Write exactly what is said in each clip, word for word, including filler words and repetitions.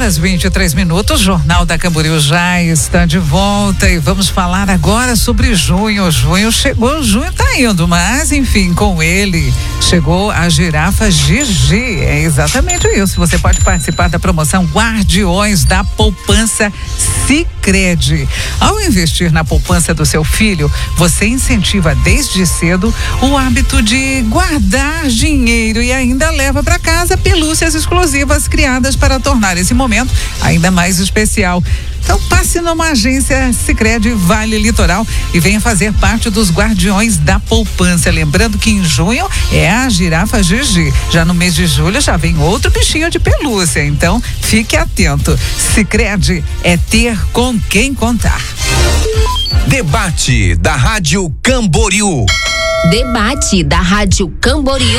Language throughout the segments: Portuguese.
horas e vinte e três minutos, o Jornal da Camboriú já está de volta e vamos falar agora sobre junho. Junho chegou, junho tá indo, mas enfim, com ele chegou a girafa Gigi. É exatamente isso. Você pode participar da promoção Guardiões da Poupança Sicredi. Ao investir na poupança do seu filho, você incentiva desde cedo o hábito de guardar dinheiro e ainda leva para casa pelúcias exclusivas criadas para tornar esse momento ainda mais especial. Então passe numa agência Sicredi Vale Litoral e venha fazer parte dos Guardiões da Poupança. Lembrando que em junho é a girafa Gigi. Já no mês de julho já vem outro bichinho de pelúcia. Então fique atento. Sicredi é ter com quem contar. Debate da Rádio Camboriú. Debate da Rádio Camboriú.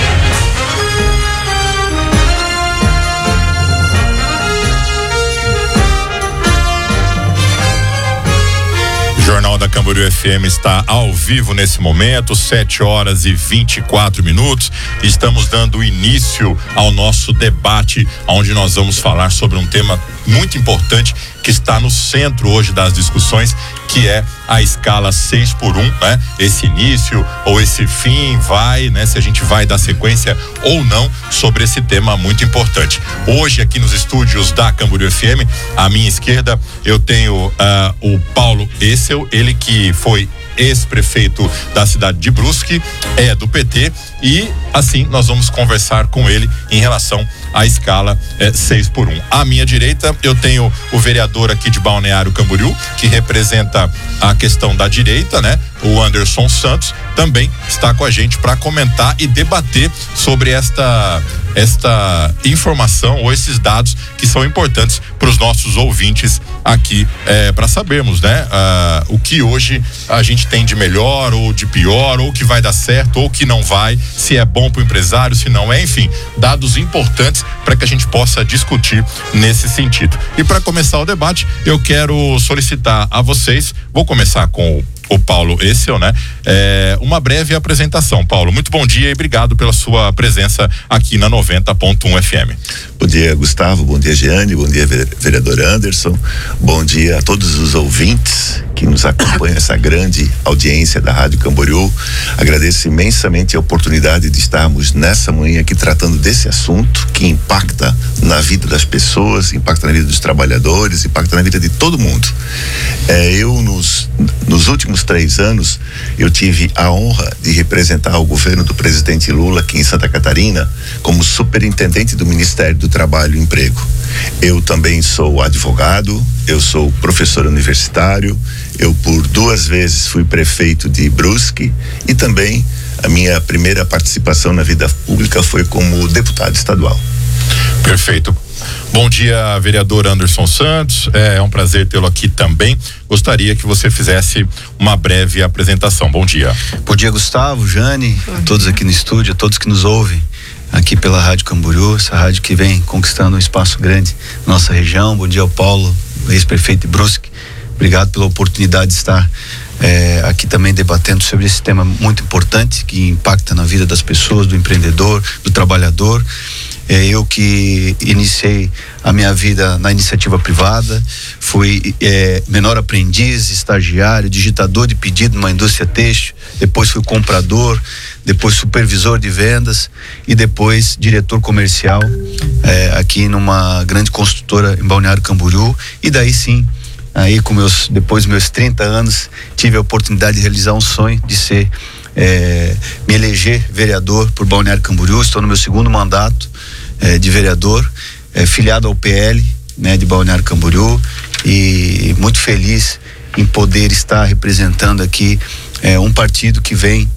Jornal da Camboriú F M está ao vivo nesse momento, sete horas e vinte e quatro minutos. Estamos dando início ao nosso debate, onde nós vamos falar sobre um tema muito importante que está no centro hoje das discussões, que é a escala seis por um, né? Esse início ou esse fim vai, né? Se a gente vai dar sequência ou não sobre esse tema muito importante. Hoje aqui nos estúdios da Camboriú F M, à minha esquerda, eu tenho uh, o Paulo Essel, ele que foi ex-prefeito da cidade de Brusque, é do P T, e assim nós vamos conversar com ele em relação à escala é, seis por um. À minha direita eu tenho o vereador aqui de Balneário Camboriú, que representa a questão da direita, né? O Anderson Santos também está com a gente para comentar e debater sobre esta esta informação ou esses dados que são importantes para os nossos ouvintes aqui, é, para sabermos, né? Ah, o que hoje a gente tem de melhor ou de pior, ou que vai dar certo ou que não vai, se é bom para o empresário, se não é, enfim, dados importantes para que a gente possa discutir nesse sentido. E para começar o debate, eu quero solicitar a vocês, vou começar com o o Paulo Essel, né? É, uma breve apresentação. Paulo, muito bom dia e obrigado pela sua presença aqui na noventa ponto um F M. Bom dia, Gustavo, bom dia, Jeane, bom dia, vereador Anderson, bom dia a todos os ouvintes que nos acompanham, essa grande audiência da Rádio Camboriú. Agradeço imensamente a oportunidade de estarmos nessa manhã aqui tratando desse assunto que impacta na vida das pessoas, impacta na vida dos trabalhadores, impacta na vida de todo mundo. É, eu nos, nos últimos três anos, eu tive a honra de representar o governo do presidente Lula aqui em Santa Catarina como superintendente do Ministério do Trabalho e Emprego. Eu também sou advogado, eu sou professor universitário, eu por duas vezes fui prefeito de Brusque e também a minha primeira participação na vida pública foi como deputado estadual. Perfeito. Bom dia, vereador Anderson Santos, é um prazer tê-lo aqui também. Gostaria que você fizesse uma breve apresentação. Bom dia. Bom dia, Gustavo, Jane, a todos aqui no estúdio, a todos que nos ouvem aqui pela Rádio Camboriú, essa rádio que vem conquistando um espaço grande na nossa região. Bom dia ao Paulo, ex-prefeito de Brusque. Obrigado pela oportunidade de estar é, aqui também debatendo sobre esse tema muito importante que impacta na vida das pessoas, do empreendedor, do trabalhador. É, eu que iniciei a minha vida na iniciativa privada, fui é, menor aprendiz, estagiário, digitador de pedido numa indústria têxtil, depois fui comprador, depois supervisor de vendas e depois diretor comercial é, aqui numa grande construtora em Balneário Camboriú. E daí sim, aí com meus, depois dos meus trinta anos, tive a oportunidade de realizar um sonho de ser, é, me eleger vereador por Balneário Camboriú. Estou no meu segundo mandato é, de vereador, é, filiado ao P L, né, de Balneário Camboriú, e muito feliz em poder estar representando aqui é, um partido que vem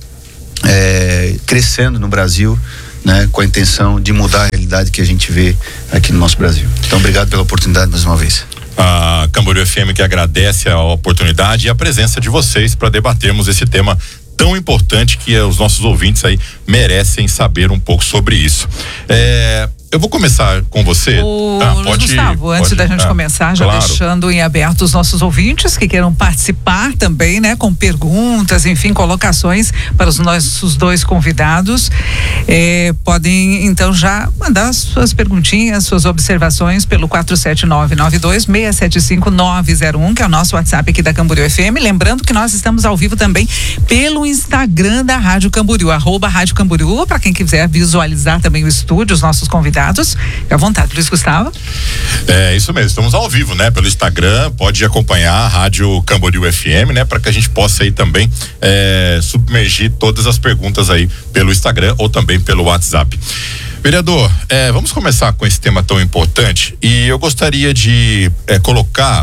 é, crescendo no Brasil, né, com a intenção de mudar a realidade que a gente vê aqui no nosso Brasil. Então, obrigado pela oportunidade mais uma vez. A Camboriú F M que agradece a oportunidade e a presença de vocês para debatermos esse tema tão importante que os nossos ouvintes aí merecem saber um pouco sobre isso. É, eu vou começar com você. O ah, Luiz pode, Gustavo, pode, antes da gente ah, começar, já claro. deixando em aberto os nossos ouvintes que queiram participar também, né? Com perguntas, enfim, colocações para os nossos dois convidados. É, podem, então, já mandar suas perguntinhas, suas observações pelo quatro sete nove nove dois seis sete cinco nove zero um, que é o nosso WhatsApp aqui da Camboriú F M. Lembrando que nós estamos ao vivo também pelo Instagram da Rádio Camboriú, arroba Rádio Camboriú, para quem quiser visualizar também o estúdio, os nossos convidados. Fique à vontade, Luiz Gustavo. É isso mesmo, estamos ao vivo, né? Pelo Instagram, pode acompanhar a Rádio Camboriú F M, né? Para que a gente possa aí também é, submergir todas as perguntas aí pelo Instagram ou também pelo WhatsApp. Vereador, é, vamos começar com esse tema tão importante e eu gostaria de é, colocar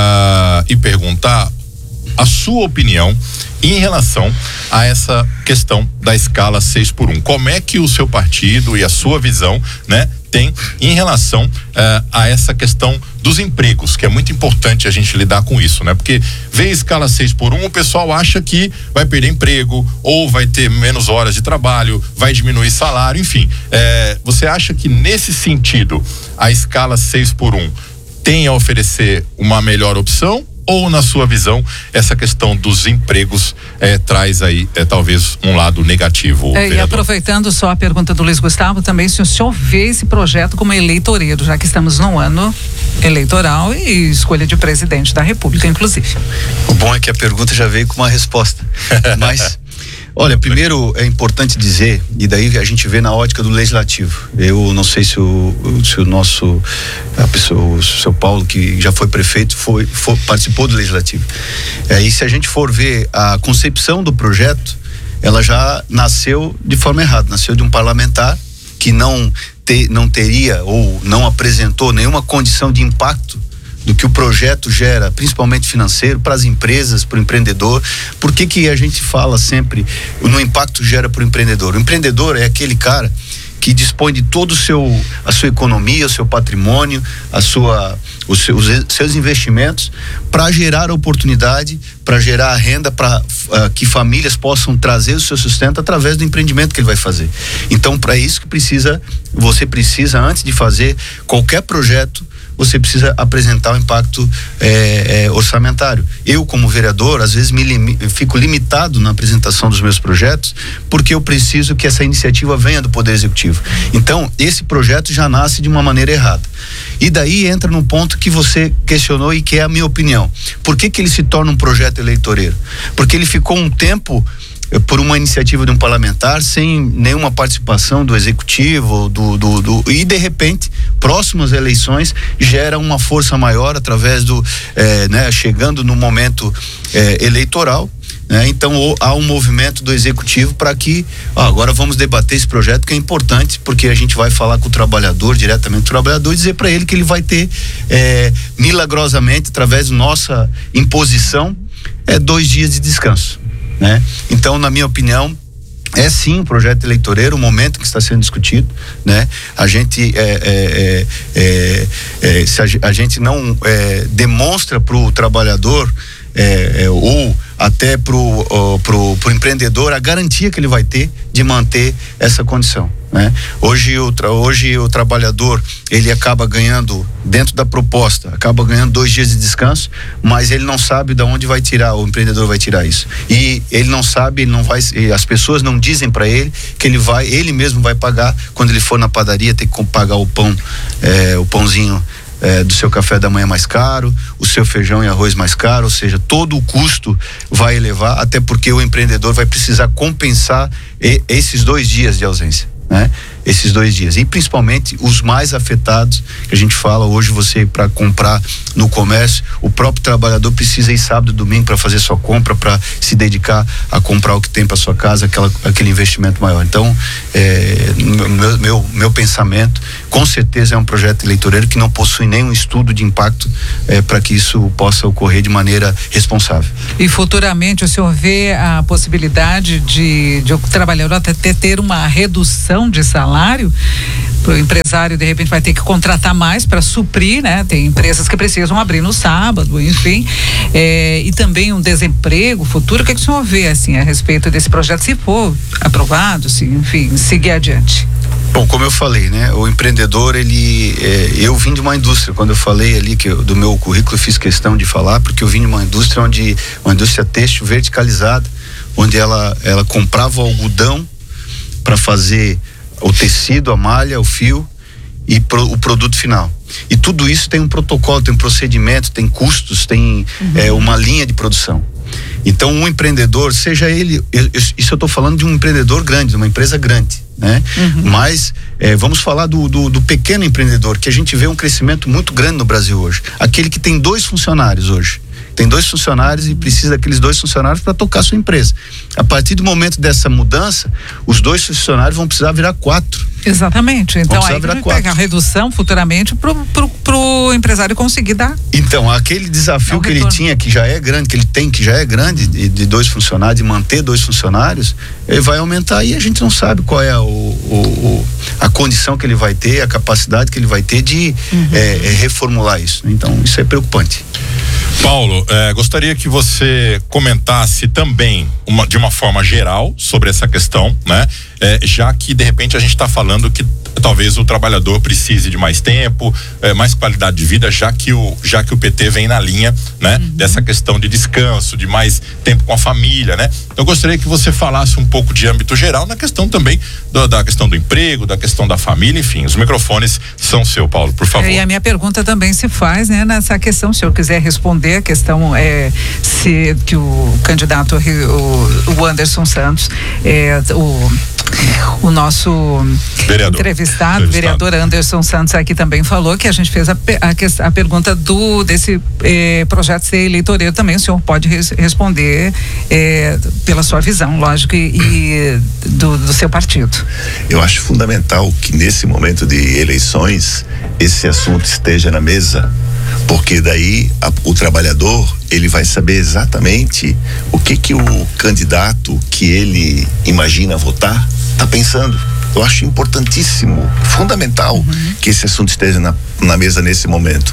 uh, e perguntar a sua opinião em relação a essa questão da escala seis por um. Como é que o seu partido e a sua visão, né, tem em relação uh, a essa questão dos empregos, que é muito importante a gente lidar com isso, né? Porque vê a escala seis por um, o pessoal acha que vai perder emprego ou vai ter menos horas de trabalho, vai diminuir salário, enfim. É, você acha que nesse sentido a escala seis por um tem a oferecer uma melhor opção? Ou, na sua visão, essa questão dos empregos eh, traz aí eh, talvez um lado negativo? É, e aproveitando só a pergunta do Luiz Gustavo, também se o senhor vê esse projeto como eleitoreiro, já que estamos num ano eleitoral e escolha de presidente da República, inclusive. O bom é que a pergunta já veio com uma resposta. Mas, olha, primeiro é importante dizer, e daí a gente vê na ótica do legislativo. Eu não sei se o, se o nosso, a pessoa, o seu Paulo, que já foi prefeito, foi, foi, participou do legislativo. É, e se a gente for ver a concepção do projeto, ela já nasceu de forma errada. Nasceu de um parlamentar que não, te, não teria ou não apresentou nenhuma condição de impacto do que o projeto gera, principalmente financeiro, para as empresas, para o empreendedor. Por que que a gente fala sempre no impacto que gera para o empreendedor? O empreendedor é aquele cara que dispõe de todo o seu, a sua economia, o seu patrimônio, a sua, os seus, os seus investimentos para gerar oportunidade, para gerar renda, para uh, que famílias possam trazer o seu sustento através do empreendimento que ele vai fazer. Então, para isso que precisa, você precisa, antes de fazer qualquer projeto, você precisa apresentar o impacto é, é, orçamentário. Eu, como vereador, às vezes me limi, fico limitado na apresentação dos meus projetos, porque eu preciso que essa iniciativa venha do Poder Executivo. Então, esse projeto já nasce de uma maneira errada. E daí entra num ponto que você questionou e que é a minha opinião. Por que que ele se torna um projeto eleitoreiro? Porque ele ficou um tempo por uma iniciativa de um parlamentar, sem nenhuma participação do executivo, do, do, do, e de repente, próximas eleições, gera uma força maior através do, é, né, chegando no momento é, eleitoral, né? Então há um movimento do executivo para que, ó, agora vamos debater esse projeto, que é importante, porque a gente vai falar com o trabalhador, diretamente com o trabalhador, e dizer para ele que ele vai ter é, milagrosamente, através da nossa imposição, é, dois dias de descanso. Né? Então, na minha opinião, é sim um projeto eleitoreiro, o momento que está sendo discutido, né? A gente é, é, é, é, se a, a gente não é, demonstra para o trabalhador é, é, ou até para o pro, pro empreendedor a garantia que ele vai ter de manter essa condição, né? Hoje o, tra, hoje o trabalhador, ele acaba ganhando, dentro da proposta, acaba ganhando dois dias de descanso, mas ele não sabe de onde vai tirar, o empreendedor vai tirar isso. E ele não sabe, ele não vai, as pessoas não dizem para ele que ele vai, ele mesmo vai pagar quando ele for na padaria, ter que pagar o pão, é, o pãozinho É, do seu café da manhã mais caro, o seu feijão e arroz mais caro, ou seja, todo o custo vai elevar, até porque o empreendedor vai precisar compensar e, esses dois dias de ausência, né? Esses dois dias, e principalmente os mais afetados, que a gente fala hoje, você para comprar no comércio, o próprio trabalhador precisa ir sábado e domingo para fazer sua compra, para se dedicar a comprar o que tem para sua casa, aquela, aquele investimento maior. Então, é, meu, meu, meu pensamento, com certeza é um projeto eleitoreiro que não possui nenhum estudo de impacto é, para que isso possa ocorrer de maneira responsável. E futuramente o senhor vê a possibilidade de, de o trabalhador até ter uma redução de salário salário, o empresário de repente vai ter que contratar mais para suprir, né? Tem empresas que precisam abrir no sábado, enfim, é, e também um desemprego futuro. O que, é que o senhor vê assim a respeito desse projeto, se for aprovado, se, enfim, seguir adiante? Bom, como eu falei, né? O empreendedor, ele, é, eu vim de uma indústria, quando eu falei ali que eu, do meu currículo, eu fiz questão de falar, porque eu vim de uma indústria onde, uma indústria têxtil verticalizada, onde ela, ela comprava o algodão para fazer o tecido, a malha, o fio e pro, o produto final. E tudo isso tem um protocolo, tem um procedimento, tem custos, tem uhum. é, uma linha de produção. Então, um empreendedor, seja ele, eu, eu, isso eu estou falando de um empreendedor grande, de uma empresa grande, né? Uhum. Mas é, vamos falar do, do, do pequeno empreendedor, que a gente vê um crescimento muito grande no Brasil hoje. Aquele que tem dois funcionários hoje. Tem dois funcionários e precisa daqueles dois funcionários para tocar a sua empresa. A partir do momento dessa mudança, os dois funcionários vão precisar virar quatro. Exatamente. Então aí vai pegar a redução futuramente pro, pro, pro empresário conseguir dar. Então, aquele desafio que ele tinha, que já é grande, que ele tem, que já é grande, de, de dois funcionários, de manter dois funcionários, ele vai aumentar e a gente não sabe qual é o, o, o, a condição que ele vai ter, a capacidade que ele vai ter de uhum. é, é, reformular isso. Então, isso é preocupante. Paulo, eh, gostaria que você comentasse também uma, de uma forma geral sobre essa questão, né? Eh, já que de repente a gente está falando que talvez o trabalhador precise de mais tempo, eh, mais qualidade de vida, já que o já que o P T vem na linha, né? Uhum. Dessa questão de descanso, de mais tempo com a família, né? Então eu gostaria que você falasse um pouco de âmbito geral na questão também do, da questão do emprego, da questão da família, enfim, os microfones são seu, Paulo, por favor. É, e a minha pergunta também se faz, né? Nessa questão, se eu quiser responder a questão é se que o candidato o, o Anderson Santos é o O nosso vereador. entrevistado, o vereador Anderson Santos aqui também falou que a gente fez a, a, a pergunta do desse eh, projeto ser eleitoreiro também. O senhor pode res, responder eh, pela sua visão, lógico, e, e do, do seu partido. Eu acho fundamental que nesse momento de eleições esse assunto esteja na mesa, porque daí a, o trabalhador ele vai saber exatamente o que que o candidato que ele imagina votar está pensando. Eu acho importantíssimo, fundamental uhum. que esse assunto esteja na, na mesa nesse momento.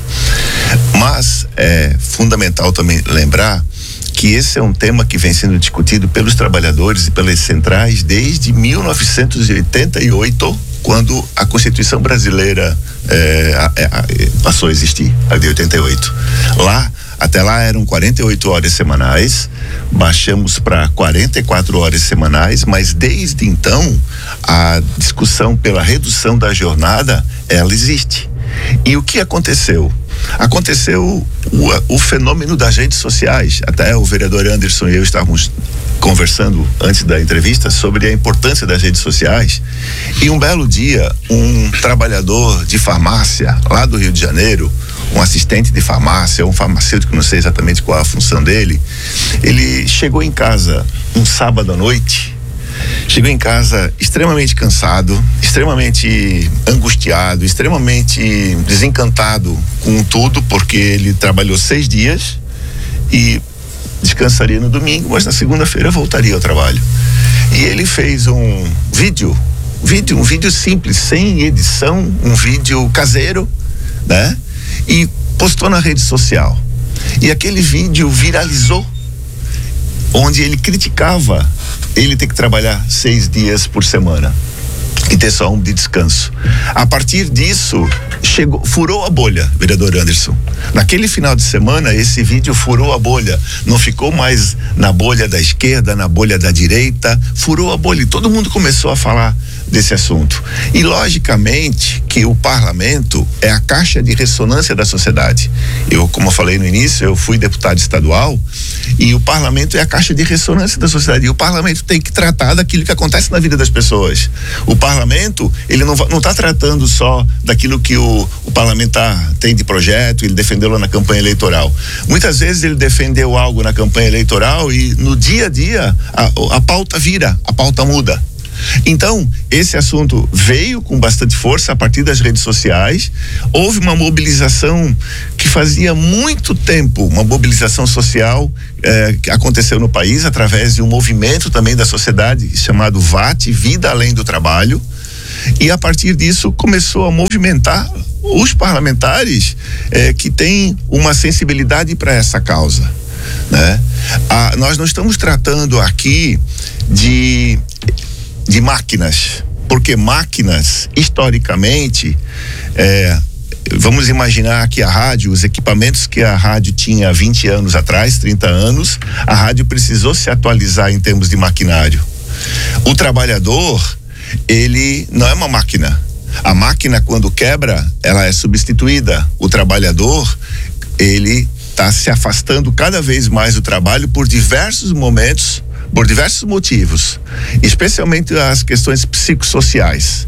Mas é fundamental também lembrar que esse é um tema que vem sendo discutido pelos trabalhadores e pelas centrais desde mil novecentos e oitenta e oito, quando a Constituição brasileira é, a, a, passou a existir, a de oitenta e oito. Lá, até lá eram quarenta e oito horas semanais, baixamos para quarenta e quatro horas semanais, mas desde então a discussão pela redução da jornada, ela existe. E o que aconteceu? Aconteceu o, o fenômeno das redes sociais. Até o vereador Anderson e eu estávamos conversando antes da entrevista sobre a importância das redes sociais, e um belo dia um trabalhador de farmácia lá do Rio de Janeiro, um assistente de farmácia, um farmacêutico, não sei exatamente qual a função dele, ele chegou em casa um sábado à noite, chegou em casa extremamente cansado, extremamente angustiado, extremamente desencantado com tudo, porque ele trabalhou seis dias e descansaria no domingo, mas na segunda-feira voltaria ao trabalho. E ele fez um vídeo, vídeo, um vídeo simples, sem edição, um vídeo caseiro, né? E postou na rede social. E aquele vídeo viralizou, onde ele criticava ele ter que trabalhar seis dias por semana e ter só um de descanso. A partir disso, chegou, furou a bolha, vereador Anderson. Naquele final de semana, esse vídeo furou a bolha. Não ficou mais na bolha da esquerda, na bolha da direita, furou a bolha e todo mundo começou a falar desse assunto. E logicamente que o parlamento é a caixa de ressonância da sociedade. Eu, como eu falei no início, eu fui deputado estadual e o parlamento é a caixa de ressonância da sociedade. E o parlamento tem que tratar daquilo que acontece na vida das pessoas. O parlamento, ele não não está tratando só daquilo que o, o parlamentar tem de projeto, ele defendeu lá na campanha eleitoral. Muitas vezes ele defendeu algo na campanha eleitoral e no dia a dia a, a pauta vira, a pauta muda. Então, esse assunto veio com bastante força a partir das redes sociais. Houve uma mobilização que fazia muito tempo, uma mobilização social eh, que aconteceu no país através de um movimento também da sociedade chamado V A T, Vida Além do Trabalho, E a partir disso começou a movimentar os parlamentares eh, que têm uma sensibilidade para essa causa, né? Ah, nós não estamos tratando aqui de, de máquinas, porque máquinas, historicamente, eh, vamos imaginar que a rádio, os equipamentos que a rádio tinha há vinte anos atrás, trinta anos, a rádio precisou se atualizar em termos de maquinário. O trabalhador, ele não é uma máquina. A máquina, quando quebra, ela é substituída. O trabalhador, ele está se afastando cada vez mais do trabalho por diversos momentos, por diversos motivos, especialmente as questões psicossociais.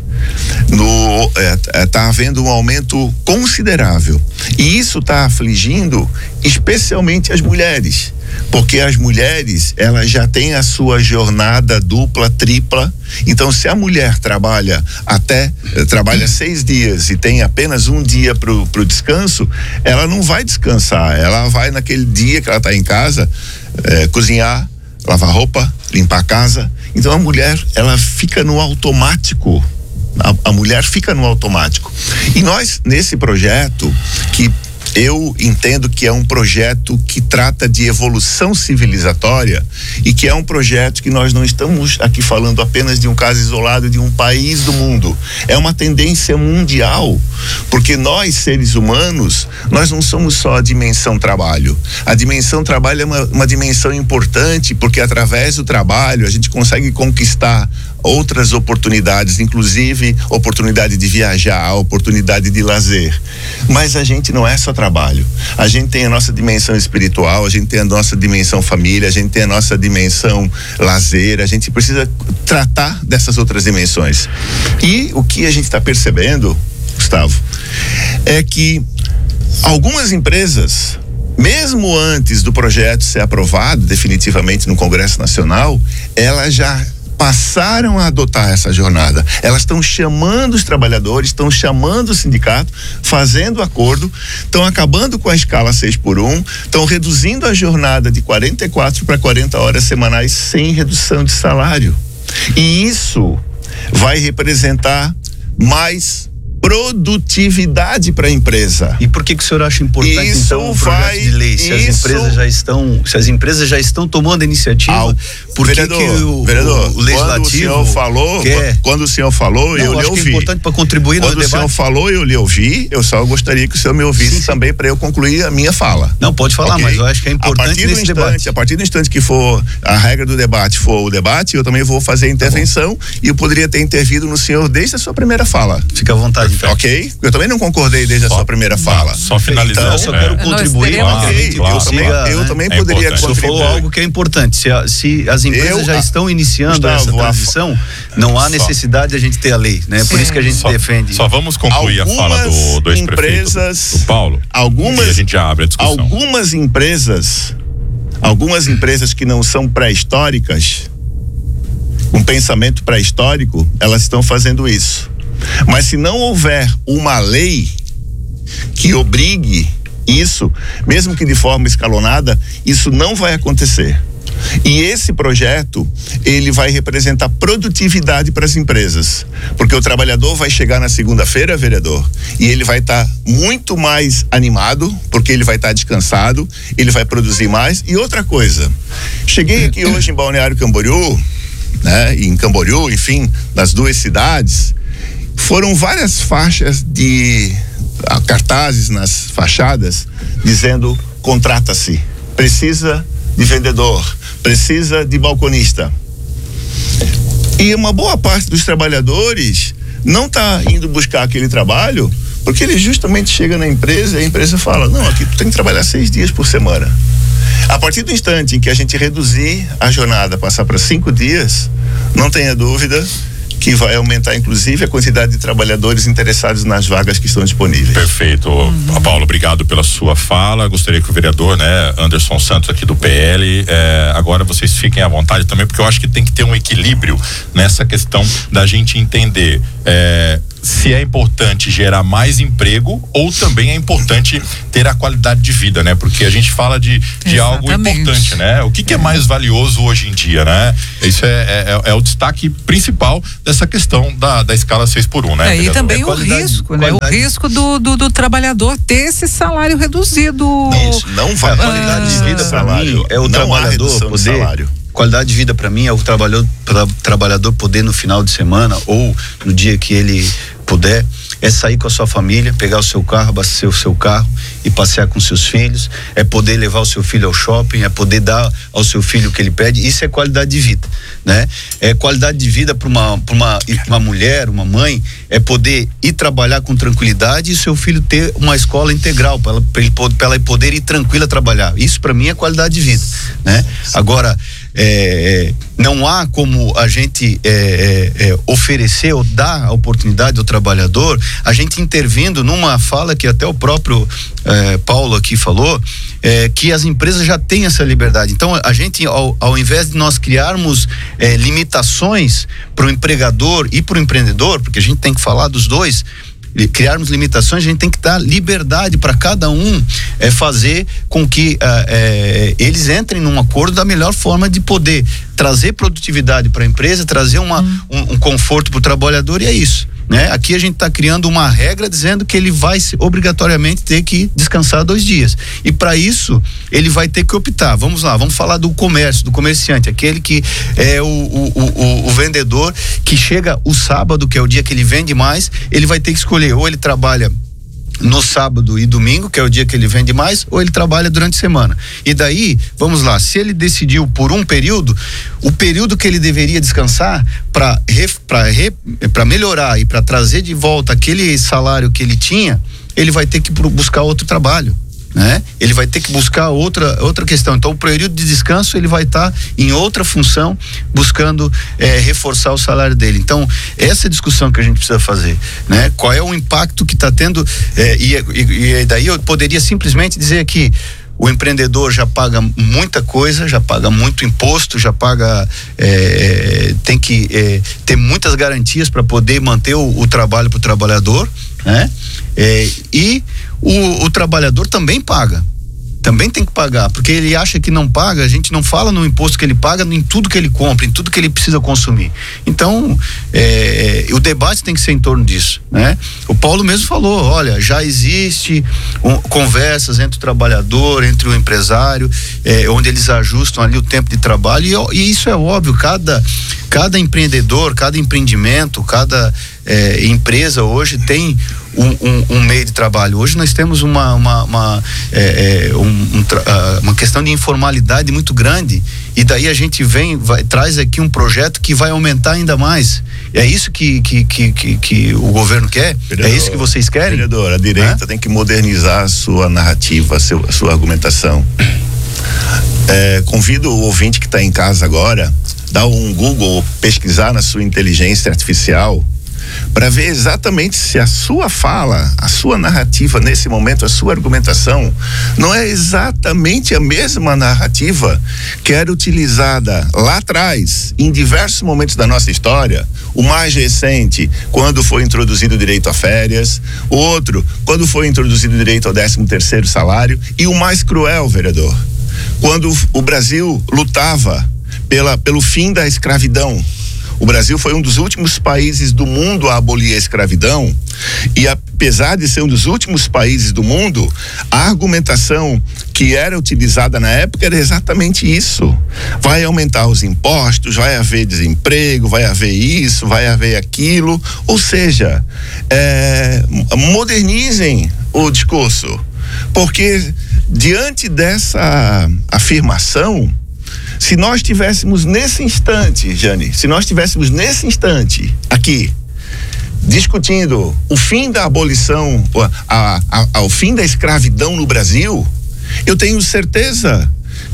No, é, tá havendo um aumento considerável e isso está afligindo especialmente as mulheres, porque as mulheres, elas já têm a sua jornada dupla, tripla. Então, se a mulher trabalha até trabalha seis dias e tem apenas um dia pro, pro descanso, ela não vai descansar, ela vai naquele dia que ela está em casa é, cozinhar, lavar roupa, limpar a casa. Então a mulher, ela fica no automático. A, a mulher fica no automático. E nós, nesse projeto, que eu entendo que é um projeto que trata de evolução civilizatória e que é um projeto que nós não estamos aqui falando apenas de um caso isolado de um país do mundo. É uma tendência mundial, porque nós, seres humanos, nós não somos só a dimensão trabalho. A dimensão trabalho é uma, uma dimensão importante, porque através do trabalho a gente consegue conquistar outras oportunidades, inclusive oportunidade de viajar, oportunidade de lazer. Mas a gente não é só trabalho. A gente tem a nossa dimensão espiritual, a gente tem a nossa dimensão família, a gente tem a nossa dimensão lazer, a gente precisa tratar dessas outras dimensões. E o que a gente está percebendo, Gustavo, é que algumas empresas, mesmo antes do projeto ser aprovado definitivamente no Congresso Nacional, elas já passaram a adotar essa jornada. Elas estão chamando os trabalhadores, estão chamando o sindicato, fazendo acordo, estão acabando com a escala seis por um, estão reduzindo a jornada de quarenta e quatro para quarenta horas semanais sem redução de salário. E isso vai representar mais produtividade para a empresa. E por que que o senhor acha importante isso então o projeto vai, de lei? Se as empresas já estão, se as empresas já estão tomando a iniciativa, Ao, por vereador, que que o, vereador, o legislativo quando o senhor falou, quer... quando o senhor falou, Não, eu lhe acho ouvi. que é importante para contribuir quando no debate. Quando o senhor falou, eu lhe ouvi, eu só gostaria que o senhor me ouvisse sim, sim. também para eu concluir a minha fala. Não, pode falar, okay? Mas eu acho que é importante a partir nesse do instante, debate. A partir do instante que for a regra do debate, for o debate, eu também vou fazer a intervenção tá e eu poderia ter intervido no senhor desde a sua primeira fala. Fica à vontade. Perfeito. Ok? Eu também não concordei desde só, a sua primeira fala. Só finalizando. Então, eu só quero é. contribuir. Claro, okay, claro, eu também, claro, eu né? também é poderia importante. contribuir. Você falou algo que é importante. Se, a, se as empresas eu, já estão iniciando Gustavo, essa transição, não há necessidade de a gente ter a lei, né? Por isso que a gente só, defende. Só vamos concluir algumas a fala do, do ex-prefeito do, do Paulo. Algumas, e a gente já abre a discussão. Algumas empresas, algumas empresas que não são pré-históricas, um pensamento pré-histórico, elas estão fazendo isso. Mas se não houver uma lei que obrigue isso, mesmo que de forma escalonada, isso não vai acontecer. E esse projeto, ele vai representar produtividade para as empresas, porque o trabalhador vai chegar na segunda-feira, vereador, e ele vai estar tá muito mais animado, porque ele vai estar tá descansado, ele vai produzir mais. E outra coisa, cheguei aqui hoje em Balneário Camboriú, né, em Camboriú, enfim, nas duas cidades, foram várias faixas de ah, cartazes nas fachadas dizendo: contrata-se, precisa de vendedor, precisa de balconista. E uma boa parte dos trabalhadores não está indo buscar aquele trabalho porque ele justamente chega na empresa e a empresa fala: não, aqui tu tem que trabalhar seis dias por semana. A partir do instante em que a gente reduzir a jornada, passar para cinco dias, não tenha dúvida que vai aumentar inclusive a quantidade de trabalhadores interessados nas vagas que estão disponíveis. Perfeito. Uhum. Paulo, obrigado pela sua fala. Gostaria que o vereador, né, Anderson Santos aqui do P L, é, agora vocês fiquem à vontade também, porque eu acho que tem que ter um equilíbrio nessa questão da gente entender é, se é importante gerar mais emprego ou também é importante ter a qualidade de vida, né? Porque a gente fala de, de algo importante, né? O que, que é mais valioso hoje em dia, né? Isso é, é, é o destaque principal dessa questão da, da escala seis por um, né? É, e também o risco, né? O risco do, do, do trabalhador ter esse salário reduzido. Isso, não vai. A qualidade de vida para mim é o trabalhador poder. Salário. Qualidade de vida para mim é o trabalhador, pra, trabalhador poder no final de semana ou no dia que ele puder, é sair com a sua família, pegar o seu carro, abastecer o seu carro e passear com seus filhos, é poder levar o seu filho ao shopping, é poder dar ao seu filho o que ele pede. Isso é qualidade de vida, né? É qualidade de vida para uma, pra uma, uma mulher, uma mãe, é poder ir trabalhar com tranquilidade e seu filho ter uma escola integral para ela, ele, ela poder ir tranquila trabalhar. Isso para mim é qualidade de vida, né? Agora, É, não há como a gente é, é, é, oferecer ou dar a oportunidade ao trabalhador, a gente intervindo numa fala que até o próprio é, Paulo aqui falou, é, que as empresas já têm essa liberdade. Então a gente, ao, ao invés de nós criarmos é, limitações para o empregador e para o empreendedor, porque a gente tem que falar dos dois, criarmos limitações, a gente tem que dar liberdade para cada um é, fazer com que é, é, eles entrem num acordo da melhor forma de poder trazer produtividade para a empresa, trazer uma, hum. um, um conforto para o trabalhador, e é isso, né? Aqui a gente está criando uma regra dizendo que ele vai obrigatoriamente ter que descansar dois dias, e para isso ele vai ter que optar. Vamos lá, vamos falar do comércio, do comerciante, aquele que é o, o, o, o vendedor que chega o sábado, que é o dia que ele vende mais, ele vai ter que escolher, ou ele trabalha no sábado e domingo, que é o dia que ele vende mais, ou ele trabalha durante a semana. E daí, vamos lá, se ele decidiu por um período, o período que ele deveria descansar para para melhorar e para trazer de volta aquele salário que ele tinha, ele vai ter que buscar outro trabalho, né? Ele vai ter que buscar outra outra questão. Então o período de descanso ele vai estar tá em outra função, buscando é, reforçar o salário dele. Então essa discussão que a gente precisa fazer, né? Qual é o impacto que está tendo, é, e, e, e daí eu poderia simplesmente dizer que o empreendedor já paga muita coisa, já paga muito imposto, já paga, é, tem que é, ter muitas garantias para poder manter o, o trabalho para o trabalhador, né? É, e o, o trabalhador também paga, também tem que pagar, porque ele acha que não paga, a gente não fala no imposto que ele paga, em tudo que ele compra, em tudo que ele precisa consumir. Então, é, o debate tem que ser em torno disso, né? O Paulo mesmo falou, olha, já existe um, conversas entre o trabalhador, entre o empresário, é, onde eles ajustam ali o tempo de trabalho, e, e isso é óbvio, cada, cada empreendedor, cada empreendimento, cada é, empresa hoje tem Um, um, um meio de trabalho. Hoje nós temos uma uma, uma, é, é, um, um, uma questão de informalidade muito grande, e daí a gente vem, vai, traz aqui um projeto que vai aumentar ainda mais. É isso que, que, que, que, que o governo quer? Vereador, é isso que vocês querem? Vereador, a direita é? tem que modernizar a sua narrativa, a, seu, a sua argumentação. É, convido o ouvinte que está em casa agora, dar um Google, pesquisar na sua inteligência artificial, para ver exatamente se a sua fala, a sua narrativa nesse momento, a sua argumentação não é exatamente a mesma narrativa que era utilizada lá atrás, em diversos momentos da nossa história. O mais recente, quando foi introduzido o direito a férias, o outro, quando foi introduzido o direito ao décimo terceiro salário, e o mais cruel, vereador, quando o Brasil lutava pela, pelo fim da escravidão. O Brasil foi um dos últimos países do mundo a abolir a escravidão, e apesar de ser um dos últimos países do mundo, a argumentação que era utilizada na época era exatamente isso: vai aumentar os impostos, vai haver desemprego, vai haver isso, vai haver aquilo. Ou seja, é, modernizem o discurso, porque diante dessa afirmação, se nós tivéssemos nesse instante, Jane, se nós tivéssemos nesse instante aqui discutindo o fim da abolição, a, a, a, o fim da escravidão no Brasil, eu tenho certeza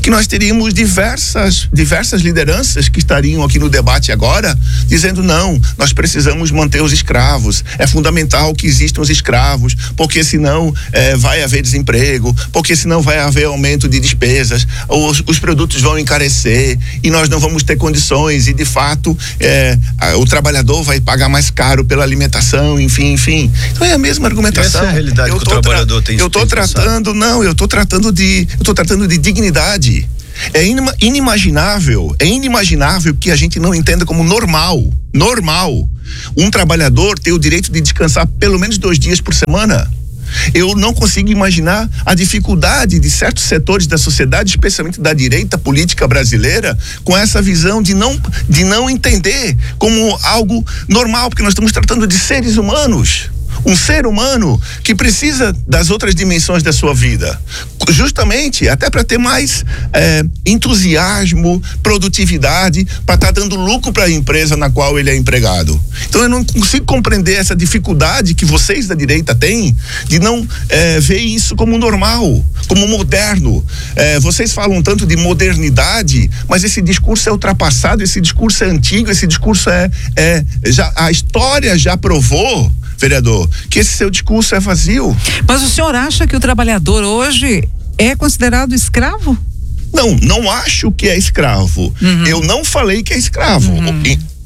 que nós teríamos diversas, diversas lideranças que estariam aqui no debate agora, dizendo não, nós precisamos manter os escravos, é fundamental que existam os escravos, porque senão é, vai haver desemprego, porque senão vai haver aumento de despesas, os, os produtos vão encarecer e nós não vamos ter condições e de fato é, a, o trabalhador vai pagar mais caro pela alimentação, enfim, enfim. Então é a mesma argumentação. Essa é a realidade eu que o trabalhador tem. Eu estou tratando, não, eu estou tratando de, eu tô tratando de dignidade. É inima, inimaginável, é inimaginável que a gente não entenda como normal, normal, um trabalhador ter o direito de descansar pelo menos dois dias por semana. Eu não consigo imaginar a dificuldade de certos setores da sociedade, especialmente da direita política brasileira, com essa visão de não, de não entender como algo normal, porque nós estamos tratando de seres humanos. Um ser humano que precisa das outras dimensões da sua vida, justamente até para ter mais é, entusiasmo, produtividade, para estar tá dando lucro para a empresa na qual ele é empregado. Então eu não consigo compreender essa dificuldade que vocês da direita têm de não é, ver isso como normal, como moderno. É, vocês falam tanto de modernidade, mas esse discurso é ultrapassado, esse discurso é antigo, esse discurso é, é já, a história já provou, vereador, que esse seu discurso é vazio. Mas o senhor acha que o trabalhador hoje é considerado escravo? Não, não acho que é escravo. Uhum. Eu não falei que é escravo. Uhum.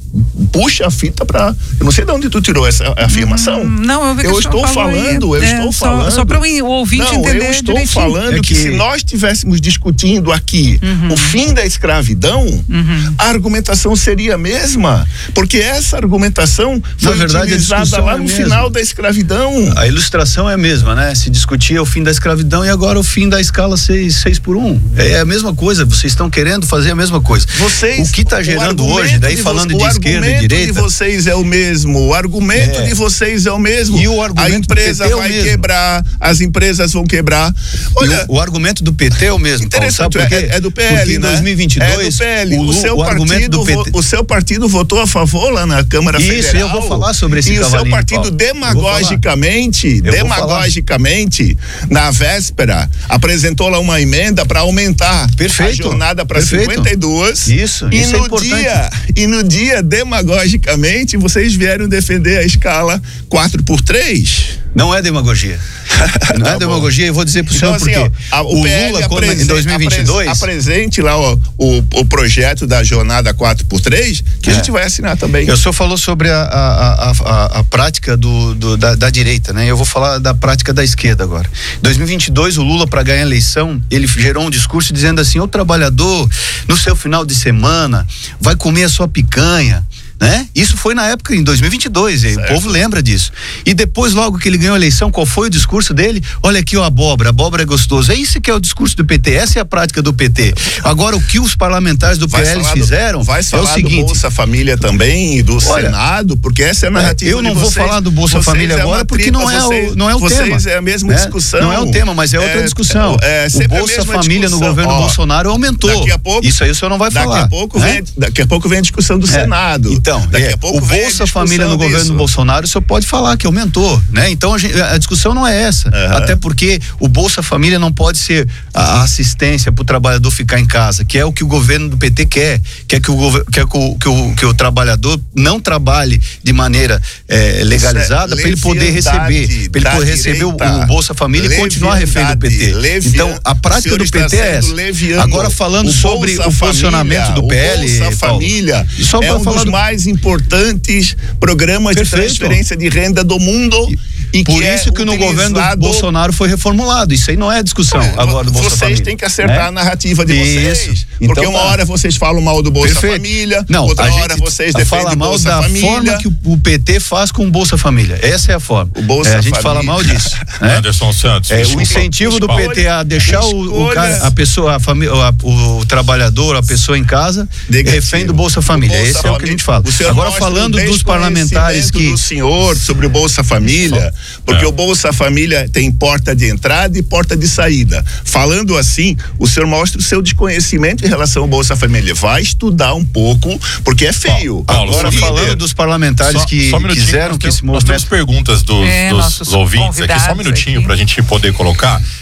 Puxa a fita pra... Eu não sei de onde tu tirou essa afirmação. Hum, não, eu, vi que eu estou falando, eu é, estou só, falando. Só para o ouvinte não, entender. Eu estou direitinho. falando é que... que se nós estivéssemos discutindo aqui uhum. o fim da escravidão, uhum. a argumentação seria a mesma, porque essa argumentação foi Na verdade, utilizada lá no é final da escravidão. A ilustração é a mesma, né? Se discutia o fim da escravidão e agora o fim da escala seis por um. É a mesma coisa, vocês estão querendo fazer a mesma coisa. Vocês, o que está gerando hoje, daí de falando de O argumento de vocês é o mesmo, o argumento é. de vocês é o mesmo. E o argumento a empresa do P T vai é o mesmo. quebrar, as empresas vão quebrar. Olha, o, o argumento do P T é o mesmo. Paulo, sabe por quê? É, é do P L, Porque em dois mil e vinte e dois, é do P L. O, o, seu o argumento do P T... o seu partido votou a favor lá na Câmara Isso, Federal. Isso, eu vou falar sobre esse E cavalinho, o seu partido Paulo. demagogicamente, demagogicamente, na véspera, apresentou lá uma emenda para aumentar Perfeito. a jornada para cinquenta e duas. Isso, e isso no é importante. dia E no dia, demagogicamente, vocês vieram defender a escala quatro por três. Não é demagogia. Não tá é demagogia, eu vou dizer pro senhor então, porque assim, ó, o, o Lula, quando, em dois mil e vinte e dois... Apresente lá ó, o, o projeto da jornada quatro por três, que é. a gente vai assinar também. O senhor falou sobre a, a, a, a, a prática do, do, da, da direita, né? Eu vou falar da prática da esquerda agora. Em dois mil e vinte e dois, o Lula, para ganhar a eleição, ele gerou um discurso dizendo assim: o trabalhador, no seu final de semana, vai comer a sua picanha, né? Isso foi na época, em dois mil e vinte e dois, e o povo lembra disso. E depois, logo que ele ganhou a eleição, qual foi o discurso dele? Olha aqui o abóbora, abóbora é gostoso. É isso que é o discurso do P T, essa é a prática do P T. Agora, o que os parlamentares do P L fizeram vai é o seguinte... do Bolsa Família também e do olha, Senado, porque essa é a narrativa Eu não de vou vocês, falar do Bolsa Família é agora, porque não é, vocês, o, não é o vocês tema. Vocês é a mesma é? discussão. Não é o tema, mas é outra é, discussão. É, é o Bolsa Família discussão. no governo Ó, Bolsonaro aumentou. Daqui a pouco, isso aí o senhor não vai daqui falar. A pouco né? vem, daqui a pouco vem a discussão do é. Senado. Então, daqui é. a pouco o Bolsa Família no governo disso. Bolsonaro, o senhor pode falar que aumentou, né? Então a, gente, a discussão não é essa. Uhum. Até porque o Bolsa Família não pode ser a assistência para o trabalhador ficar em casa, que é o que o governo do P T quer, quer que o, quer que o, que o, que o trabalhador não trabalhe de maneira é, legalizada para ele poder receber, para ele poder receber o, o Bolsa Família e continuar refém do P T. Levian, então a prática do P T é essa. Leviano. Agora falando o sobre o posicionamento família, do P L, o Bolsa Paulo, Família só é um falar dos do... mais importantes programas Perfeito. de transferência de renda do mundo. E Por que isso é que no utilizado... governo do Bolsonaro foi reformulado. Isso aí não é discussão é, agora do Bolsa vocês Família. Vocês têm que acertar né? a narrativa de isso. vocês. Então, porque uma tá. hora vocês falam mal do Bolsa Perfeito. Família, não, outra a hora gente vocês defendem fala mal Bolsa da Família. forma que o P T faz com o Bolsa Família. Essa é a forma. O Bolsa é, a gente Família. fala mal disso. Né? Anderson Santos. É, o incentivo do P T a deixar o, o cara, a pessoa, a família, o, o trabalhador, a pessoa em casa, Negativo. refém do Bolsa Família. Bolsa Esse Família. é o que a gente fala. Agora falando dos parlamentares que do senhor sobre o Bolsa Família, porque é. o Bolsa Família tem porta de entrada e porta de saída. Falando assim, o senhor mostra o seu desconhecimento em relação ao Bolsa Família. Vai estudar um pouco, porque é feio. Paulo, Agora falando dos parlamentares só, que só quiseram que esse movimento... Nós temos perguntas dos, é, dos ouvintes aqui, só um minutinho para a gente poder colocar.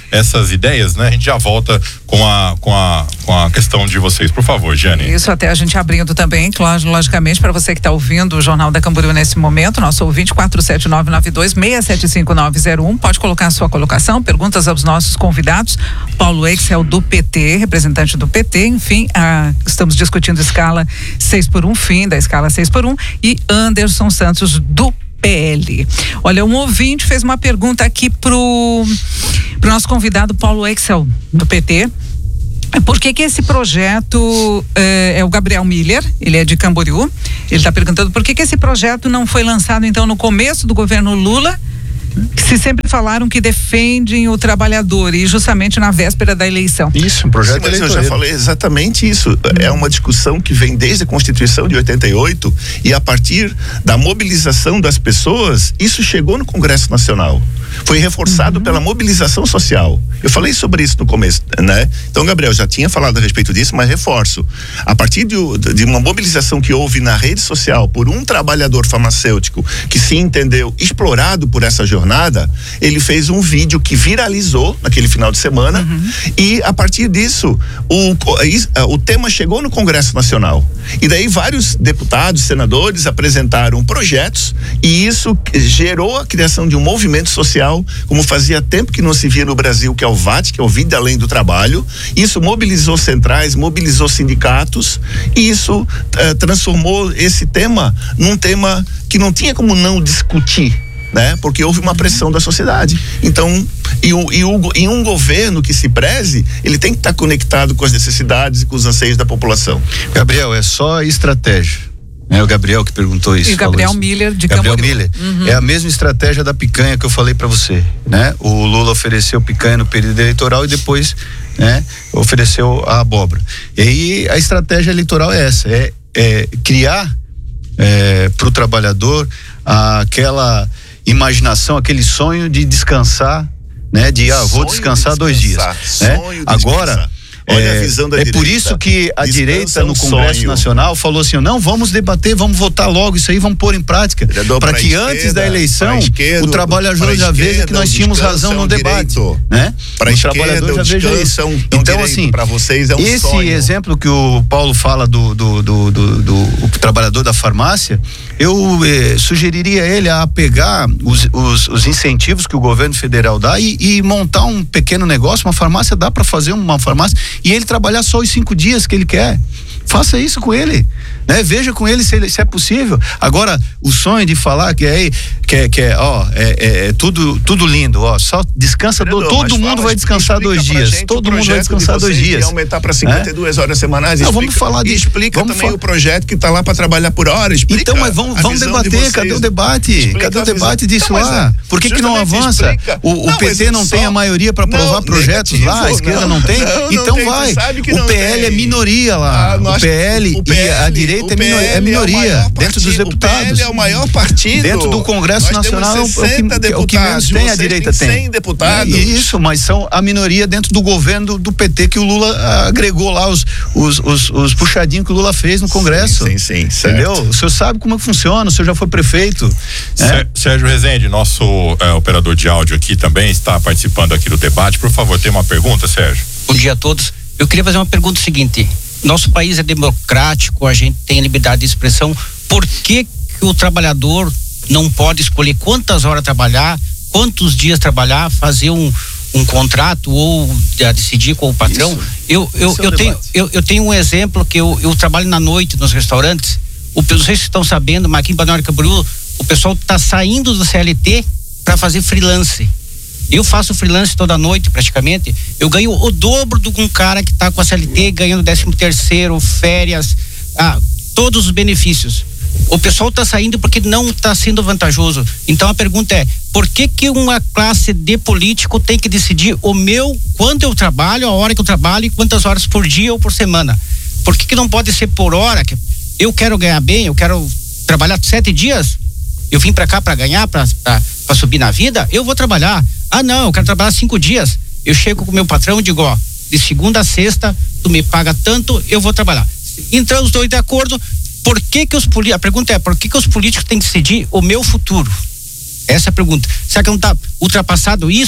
essas ideias, né? A gente já volta com a, com a, com a questão de vocês, por favor, Jane. Isso, até a gente abrindo também, claro, logicamente, para você que está ouvindo o Jornal da Camboriú nesse momento, nosso ouvinte quatro sete nove nove dois, seis sete cinco nove zero um, pode colocar a sua colocação, perguntas aos nossos convidados. Paulo Excel do P T, representante do P T, enfim, a, estamos discutindo escala seis por um, fim da escala seis por um, e Anderson Santos do P L. Olha, um ouvinte fez uma pergunta aqui pro, pro nosso convidado Paulo Excel do P T. Por que que esse projeto eh, é o Gabriel Miller, ele é de Camboriú, ele está perguntando por que que esse projeto não foi lançado então no começo do governo Lula, que se sempre falaram que defendem o trabalhador e justamente na véspera da eleição. Isso, um projeto Sim, mas eu já falei exatamente isso. Hum. É uma discussão que vem desde a Constituição de oitenta e oito e a partir da mobilização das pessoas, isso chegou no Congresso Nacional. Foi reforçado uhum. pela mobilização social. Eu falei sobre isso no começo, né? Então, Gabriel, já tinha falado a respeito disso, mas reforço. A partir de, de uma mobilização que houve na rede social por um trabalhador farmacêutico que se entendeu explorado por essa jornada, ele fez um vídeo que viralizou naquele final de semana uhum. e a partir disso o, o tema chegou no Congresso Nacional. E daí vários deputados, senadores apresentaram projetos e isso gerou a criação de um movimento social, como fazia tempo que não se via no Brasil, que é o V A T, que é o Vida Além do Trabalho. Isso mobilizou centrais, mobilizou sindicatos e isso uh, transformou esse tema num tema que não tinha como não discutir, né? Porque houve uma pressão da sociedade. Então, e, o, e, o, e um governo que se preze, ele tem que estar conectado com as necessidades e com os anseios da população. Gabriel, é só estratégia. É o Gabriel que perguntou isso. E Gabriel Miller de Gabriel Camboriú. Miller. Uhum. É a mesma estratégia da picanha que eu falei para você, né? O Lula ofereceu picanha no período eleitoral e depois, né, ofereceu a abóbora. E aí a estratégia eleitoral é essa, é, é criar é, para o trabalhador aquela imaginação, aquele sonho de descansar, né? De ah, vou descansar, descansar dois dias, né? Agora Olha é, a visão da é direita. por isso que a Descansa direita no um Congresso sonho. Nacional falou assim, não, vamos debater, vamos votar logo isso aí, vamos pôr em prática, para que esquerda, antes da eleição esquerda, o trabalhador já veja que nós tínhamos razão no debate, né? Para o trabalhador já veja isso. Um, então assim, para vocês é um esse sonho. exemplo que o Paulo fala do do, do, do, do o trabalhador da farmácia, eu eh, sugeriria ele a pegar os, os, os incentivos que o governo federal dá e, e montar um pequeno negócio, uma farmácia, dá para fazer uma farmácia e ele trabalhar só os cinco dias que ele quer. Faça isso com ele, né? Veja com ele se, ele se é possível. Agora, o sonho de falar que é, que é, que é ó, é, é, é tudo, tudo lindo, ó, só descansa, do, todo mundo fala, vai descansar dois dias, todo mundo vai descansar dois dias. Aumentar para cinquenta e duas é? horas semanais. Não, vamos falar de, explica vamos também fa- o projeto que está lá para trabalhar por hora. Explica então, mas vamos, vamos debater, de cadê o debate? Explica cadê o debate disso então, lá? É, Por que que não avança? O, o não, P T não só, tem a maioria para aprovar projetos negativo, lá, a esquerda não, não tem? Não, então não vai. Tem, o P L tem. É minoria lá. Ah, nós, o P L o P L, e a direita é minoria, é minoria é dentro dos deputados. O P L é o maior partido. Dentro do Congresso nós Nacional é o, que, é o que menos tem, a direita tem. cem deputados. É isso, mas são a minoria dentro do governo do, do P T que o Lula agregou lá os, os, os, os puxadinhos que o Lula fez no Congresso. Sim, sim, sim. Entendeu? O senhor sabe como é que funciona, o senhor já foi prefeito. É? Sérgio Rezende, nosso é, operador de áudio aqui também está participando aqui do debate. Por favor, tem uma pergunta, Sérgio? Bom dia a todos. Eu queria fazer uma pergunta seguinte. Nosso país é democrático, a gente tem liberdade de expressão. Por que que o trabalhador não pode escolher quantas horas trabalhar, quantos dias trabalhar, fazer um, um contrato ou uh, decidir com o patrão? Isso. Eu, eu, eu, é tenho, eu, eu tenho um exemplo que eu, eu trabalho na noite nos restaurantes. O, não sei se estão sabendo, mas aqui em Balneário Camboriú o pessoal está saindo do C L T para fazer freelance. Eu faço freelance toda noite praticamente, eu ganho o dobro de um cara que está com a C L T, ganhando décimo terceiro, férias, ah, todos os benefícios. O pessoal está saindo porque não está sendo vantajoso. Então a pergunta é, por que que uma classe de político tem que decidir o meu, quando eu trabalho, a hora que eu trabalho e quantas horas por dia ou por semana? Por que que não pode ser por hora? Eu quero ganhar bem, eu quero trabalhar sete dias, eu vim para cá para ganhar, para subir na vida, eu vou trabalhar. Ah não, eu quero trabalhar cinco dias. Eu chego com o meu patrão e digo, ó, de segunda a sexta, tu me paga tanto, eu vou trabalhar. Então os dois de acordo. Por que que os políticos, a pergunta é, por que que os políticos têm que decidir o meu futuro? Essa é a pergunta. Será que não está ultrapassado isso?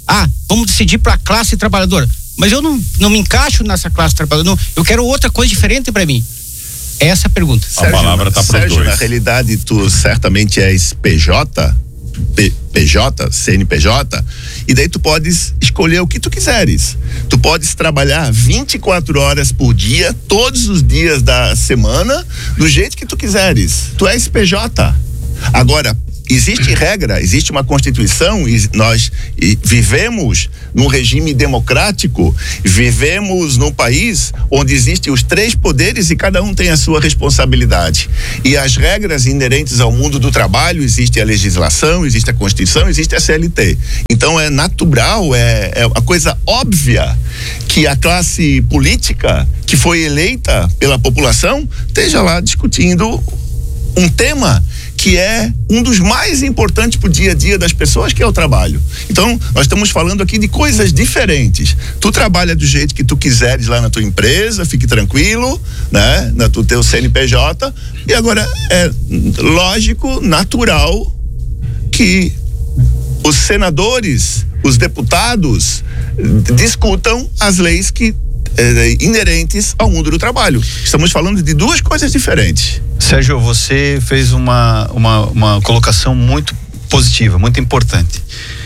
Ah, vamos decidir para a classe trabalhadora. Mas eu não, não me encaixo nessa classe trabalhadora. Não, eu quero outra coisa diferente para mim. Essa é a pergunta. Sérgio, a palavra está para os dois. Na realidade, tu certamente és P J, P, PJ, C N P J, e daí tu podes escolher o que tu quiseres. Tu podes trabalhar vinte e quatro horas por dia, todos os dias da semana, do jeito que tu quiseres. Tu és P J. Agora, existe regra, existe uma Constituição, e nós e vivemos num regime democrático, vivemos num país onde existem os três poderes e cada um tem a sua responsabilidade. E as regras inerentes ao mundo do trabalho, existe a legislação, existe a Constituição, existe a C L T. Então é natural, é, é a coisa óbvia que a classe política que foi eleita pela população esteja lá discutindo um tema que é um dos mais importantes para o dia a dia das pessoas, que é o trabalho. Então, nós estamos falando aqui de coisas diferentes. Tu trabalha do jeito que tu quiseres lá na tua empresa, fique tranquilo, né? Na tu teu C N P J. E agora, é lógico, natural que os senadores, os deputados discutam as leis que eh, inerentes ao mundo do trabalho. Estamos falando de duas coisas diferentes. Sérgio, você fez uma, uma, uma colocação muito positiva, muito importante.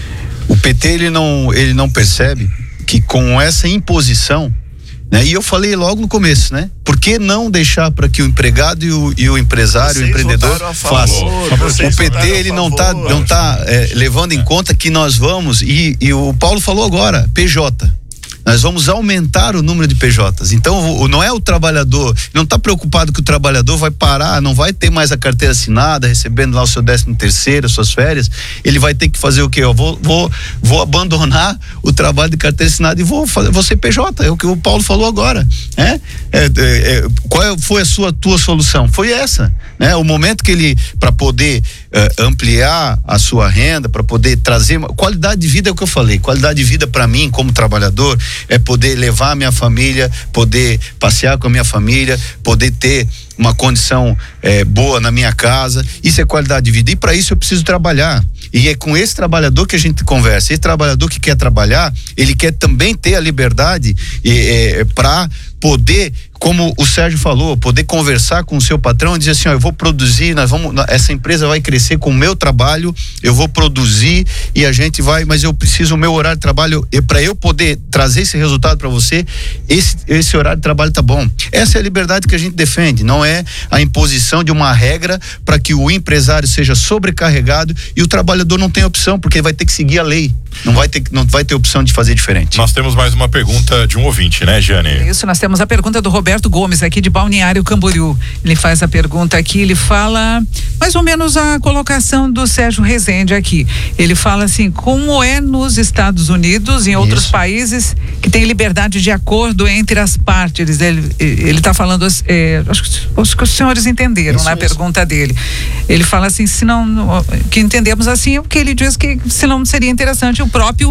O P T, ele não, ele não percebe que com essa imposição, né? E eu falei logo no começo, né? Por que não deixar para que o empregado e o, e o empresário, vocês o empreendedor façam? O P T, ele não está não tá, é, levando em conta que nós vamos, e, e o Paulo falou agora, P J. Nós vamos aumentar o número de P Js. Então, o, não é o trabalhador, não está preocupado que o trabalhador vai parar, não vai ter mais a carteira assinada, recebendo lá o seu décimo terceiro, suas férias. Ele vai ter que fazer o quê? Eu vou, vou, vou abandonar o trabalho de carteira assinada e vou, fazer, vou ser P J. É o que o Paulo falou agora. Né? É, é, é, qual foi a sua tua solução? Foi essa. Né? O momento que ele, para poder é, ampliar a sua renda, para poder trazer qualidade de vida, é o que eu falei. Qualidade de vida para mim, como trabalhador, é poder levar a minha família, poder passear com a minha família, poder ter uma condição é, boa na minha casa. Isso é qualidade de vida, e para isso eu preciso trabalhar. E é com esse trabalhador que a gente conversa. Esse trabalhador que quer trabalhar, ele quer também ter a liberdade é, é, para poder, como o Sérgio falou, poder conversar com o seu patrão e dizer assim, ó, eu vou produzir, nós vamos, essa empresa vai crescer com o meu trabalho, eu vou produzir e a gente vai, mas eu preciso o meu horário de trabalho, e para eu poder trazer esse resultado para você, esse, esse horário de trabalho tá bom. Essa é a liberdade que a gente defende, não é a imposição de uma regra para que o empresário seja sobrecarregado e o trabalhador não tem opção, porque ele vai ter que seguir a lei. Não vai ter, não vai ter opção de fazer diferente. Nós temos mais uma pergunta de um ouvinte, né, Jane? Isso, nós temos a pergunta do Roberto Gomes, aqui de Balneário Camboriú. Ele faz a pergunta aqui, ele fala mais ou menos a colocação do Sérgio Rezende aqui. Ele fala assim, como é nos Estados Unidos e em outros Isso. países que tem liberdade de acordo entre as partes. Ele ele está falando, é, acho, que, acho que os senhores entenderam na pergunta dele. Ele fala assim, se não, que entendemos assim, porque ele diz que se não seria interessante o próprio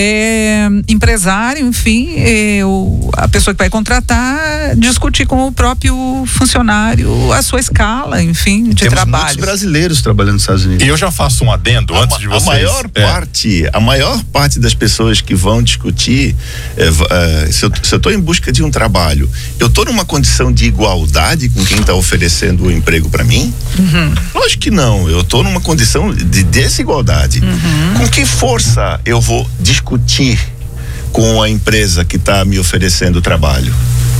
é, empresário, enfim, é, o, a pessoa que vai contratar, discutir com o próprio funcionário a sua escala, enfim, de Temos trabalho. Muitos brasileiros trabalhando nos Estados Unidos. E eu já faço um adendo a, antes de vocês. A maior é. parte, a maior parte das pessoas que vão discutir, é, é, se eu estou em busca de um trabalho, eu estou numa condição de igualdade com quem está oferecendo o emprego para mim? Uhum. Lógico que não. Eu estou numa condição de desigualdade. Uhum. Com que força eu vou discutir com a empresa que está me oferecendo o trabalho?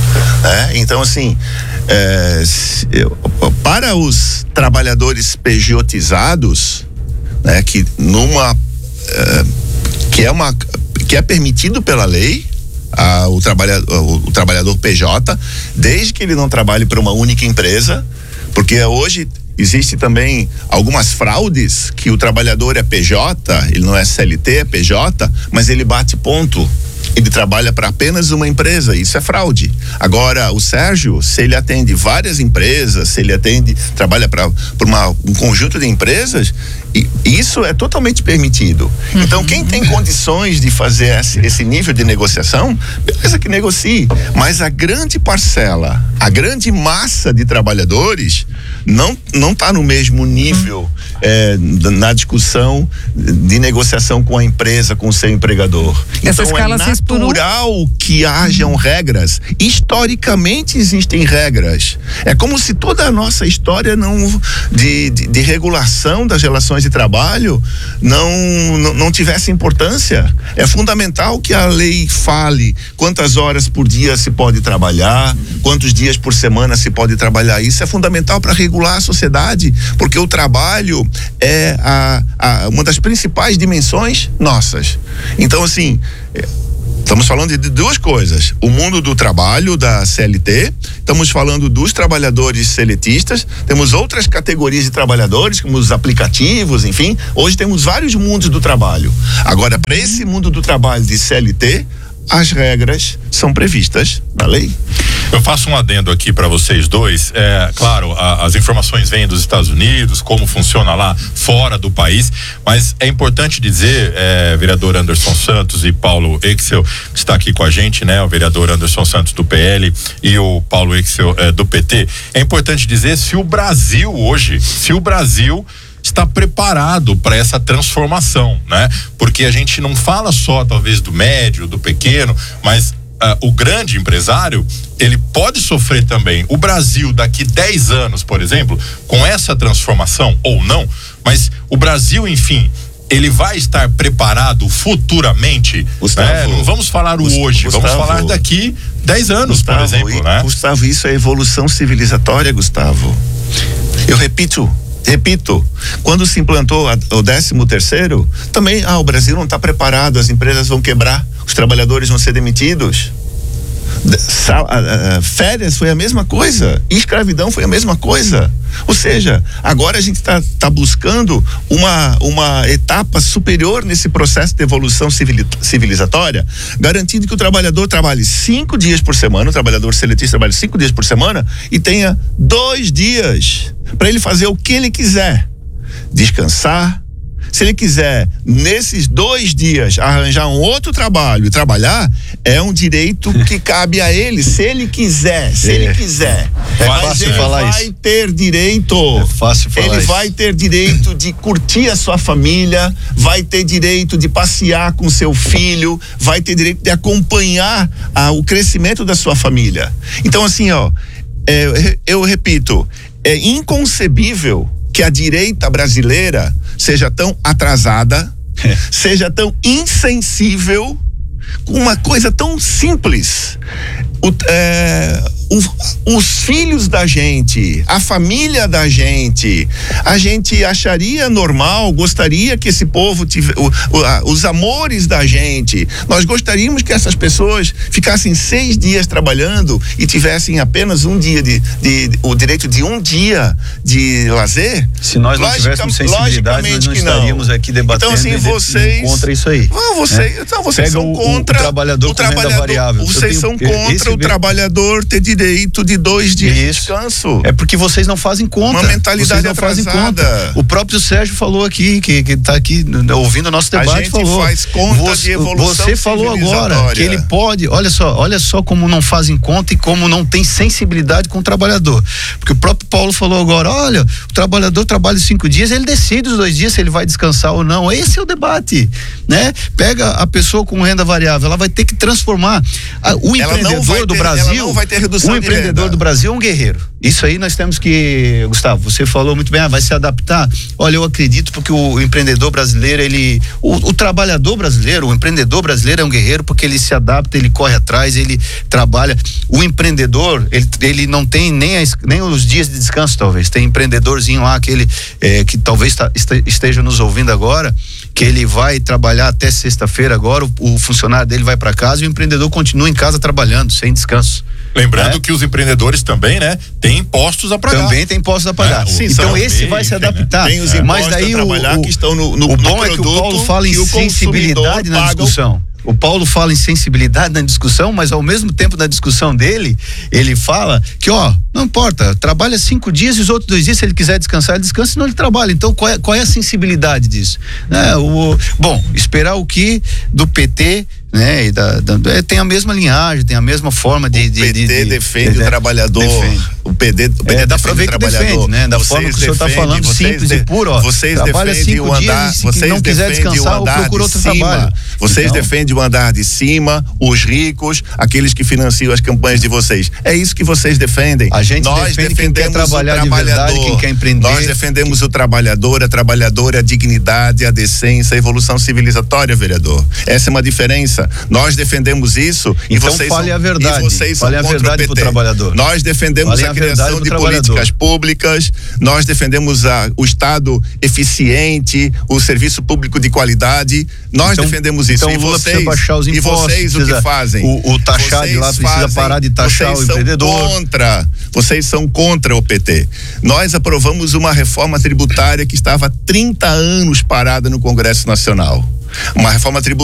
É, então, assim, é, se, eu, para os trabalhadores pejotizados, né, que numa é, que é uma que é permitido pela lei, a, o, trabalhador, o, o trabalhador P J, desde que ele não trabalhe para uma única empresa, porque hoje existe também algumas fraudes que o trabalhador é P J, ele não é C L T, é P J, mas ele bate ponto. Ele trabalha para apenas uma empresa, isso é fraude. Agora, o Sérgio, se ele atende várias empresas, se ele atende, trabalha para um conjunto de empresas, E isso é totalmente permitido. Uhum. Então, quem tem condições de fazer esse, esse nível de negociação, beleza que negocie. Mas a grande parcela, a grande massa de trabalhadores não não está no mesmo nível uhum. é, na discussão de negociação com a empresa, com o seu empregador. Essa então, escala é natural um... que hajam regras. Historicamente existem regras. É como se toda a nossa história não de, de, de regulação das relações de trabalho não, não, não tivesse importância. É fundamental que a lei fale quantas horas por dia se pode trabalhar, quantos dias por semana se pode trabalhar. Isso é fundamental para regular a sociedade, porque o trabalho é a, a, uma das principais dimensões nossas. Então, assim, estamos falando de duas coisas: o mundo do trabalho, da C L T, estamos falando dos trabalhadores seletistas, temos outras categorias de trabalhadores, como os aplicativos, enfim. Hoje temos vários mundos do trabalho. Agora, para esse mundo do trabalho de C L T, as regras são previstas na lei. Eu faço um adendo aqui para vocês dois. É, claro, a, as informações vêm dos Estados Unidos, como funciona lá fora do país, mas é importante dizer, é, vereador Anderson Santos e Paulo Exel, que está aqui com a gente, né? O vereador Anderson Santos do P L e o Paulo Exel é, do P T. É importante dizer se o Brasil hoje, se o Brasil está preparado para essa transformação, né? Porque a gente não fala só talvez do médio, do pequeno, mas Uh, o grande empresário, ele pode sofrer também. O Brasil daqui dez anos, por exemplo, com essa transformação ou não, mas o Brasil, enfim, ele vai estar preparado futuramente, Gustavo, né? Não vamos falar o hoje, Gustavo, vamos falar daqui dez anos, Gustavo, por exemplo, e, né? Gustavo, isso é evolução civilizatória, Gustavo. Eu repito, Repito, quando se implantou a, o décimo terceiro, também, ah, o Brasil não está preparado, as empresas vão quebrar, os trabalhadores vão ser demitidos. Sal, a, a, férias foi a mesma coisa, escravidão foi a mesma coisa. Ou seja, agora a gente está tá buscando uma, uma etapa superior nesse processo de evolução civil, civilizatória, garantindo que o trabalhador trabalhe cinco dias por semana, o trabalhador seletista trabalhe cinco dias por semana e tenha dois dias para ele fazer o que ele quiser, descansar. Se ele quiser, nesses dois dias, arranjar um outro trabalho e trabalhar, é um direito que cabe a ele, se ele quiser, se é. ele quiser. É Mas fácil ele falar vai isso. ter direito. É fácil falar ele isso. vai ter direito de curtir a sua família, vai ter direito de passear com seu filho, vai ter direito de acompanhar ah, o crescimento da sua família. Então, assim, ó, é, eu repito, é inconcebível que a direita brasileira seja tão atrasada, é. seja tão insensível com uma coisa tão simples. O, é, o, os filhos da gente, a família da gente, a gente acharia normal, gostaria que esse povo tivesse o, o, a, os amores da gente. Nós gostaríamos que essas pessoas ficassem seis dias trabalhando e tivessem apenas um dia de, de, de o direito de um dia de lazer. Se nós não Logica, tivéssemos sensibilidade, nós não estaríamos não. aqui debatendo. Então, assim, vocês contra isso aí. Não, vocês, né? então, vocês Pega são o, contra o trabalhador o trabalhador, com renda variável. Vocês são contra esse o trabalhador ter direito de dois dias de descanso. É porque vocês não fazem conta. Uma mentalidade vocês não atrasada. fazem conta. O próprio Sérgio falou aqui, que, que tá aqui ouvindo o nosso debate, a gente falou. faz conta você, de evolução Você falou agora que ele pode, olha só, olha só como não fazem conta e como não tem sensibilidade com o trabalhador. Porque o próprio Paulo falou agora, olha, o trabalhador trabalha cinco dias, ele decide os dois dias se ele vai descansar ou não. Esse é o debate, né? Pega a pessoa com renda variável, ela vai ter que transformar a, o ela empreendedor ter, do Brasil. Ela não vai ter redução o empreendedor do Brasil é um guerreiro. Isso aí nós temos que, Gustavo, você falou muito bem, ah, vai se adaptar. Olha, eu acredito porque o, o empreendedor brasileiro, ele, o, o trabalhador brasileiro, o empreendedor brasileiro é um guerreiro porque ele se adapta, ele corre atrás, ele trabalha. O empreendedor, ele, ele não tem nem, as, nem os dias de descanso, talvez. Tem empreendedorzinho lá, aquele é, que talvez tá, esteja nos ouvindo agora, que ele vai trabalhar até sexta-feira agora, o, o funcionário dele vai para casa e o empreendedor continua em casa trabalhando, sem descanso. Lembrando é. que os empreendedores também, né, têm impostos a pagar. Também tem impostos a pagar. É, Sim, então esse meio, vai se adaptar. Tem os impostos mas daí a trabalhar o, que estão no, no, o bom no é que o Paulo fala em sensibilidade na discussão. O Paulo fala em sensibilidade na discussão, mas ao mesmo tempo na discussão dele, ele fala que, ó, não importa, trabalha cinco dias e os outros dois dias, se ele quiser descansar, ele descansa, senão ele trabalha. Então, qual é, qual é a sensibilidade disso? É, o, bom, esperar o que do P T, né, e da, da, tem a mesma linhagem, tem a mesma forma de... O de, P T de, de, defende de, o trabalhador. Defende. O P D, o P D é, dá defende pra ver o que trabalhador. defende, né? Da Vocês forma que o senhor tá defendem, falando, simples de, e puro, ó. Vocês Trabalha defendem cinco o andar, dias e se vocês não quiser defendem descansar, o andar procura outro de cima. trabalho. Vocês Então, defendem o andar de cima, os ricos, aqueles que financiam as campanhas de vocês. É isso que vocês defendem. A gente Nós defende quem quer defendemos trabalhar o de trabalhador. verdade, quem quer empreender. Nós defendemos o trabalhador, a trabalhadora, a dignidade, a decência, a evolução civilizatória, vereador. Essa é uma diferença. Nós defendemos isso e Então vocês fale são, a verdade. e vocês Fale são a contra verdade o pro P T. trabalhador. Nós defendemos Fale a a verdade criação pro de trabalhador. políticas públicas, nós defendemos a, o Estado eficiente, o serviço público de qualidade, nós Então- defendemos isso. então e o Lula vocês, precisa baixar os e impostos, vocês o precisa- que fazem? o- o taxar de lá Vocês precisa fazem- parar de taxar vocês o são empreendedor. Contra, vocês são contra o P T. Nós aprovamos uma reforma tributária que estava há trinta anos parada no Congresso Nacional. Uma reforma tributária